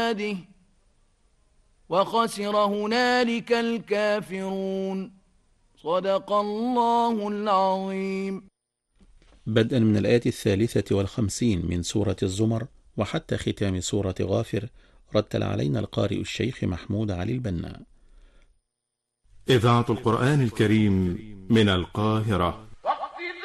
عباده وخسر هنالك الكافرون. صدق الله العظيم. بدءا من الآية 53 من سورة الزمر وحتى ختام سورة غافر، رتل علينا القارئ الشيخ محمود علي البنا. إذاعة القرآن الكريم من القاهرة.